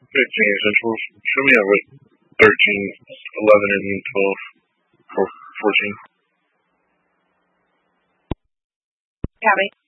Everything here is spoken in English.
15 Central. Show me at what 13, 11, and 12, 14. Gabby.